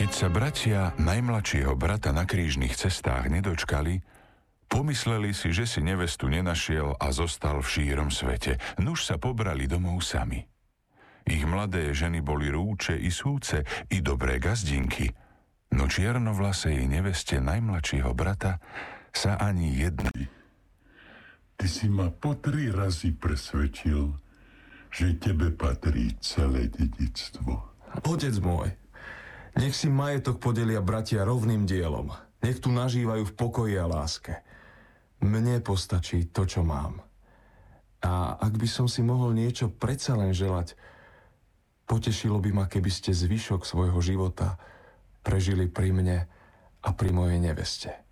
Keď sa bratia najmladšieho brata na krížnych cestách nedočkali, pomysleli si, že si nevestu nenašiel a zostal v šírom svete. Nuž sa pobrali domov sami. Ich mladé ženy boli rúče i súce, i dobré gazdinky, no čiernovlasej neveste najmladšieho brata sa ani jedna... Ty si ma po 3 razy presvedčil, že tebe patrí celé dedičstvo. Otec môj, nech si majetok podelia bratia rovným dielom. Nech tu nažívajú v pokoji a láske. Mne postačí to, čo mám. A ak by som si mohol niečo predsa len želať, potešilo by ma, keby ste zvyšok svojho života prežili pri mne a pri mojej neveste.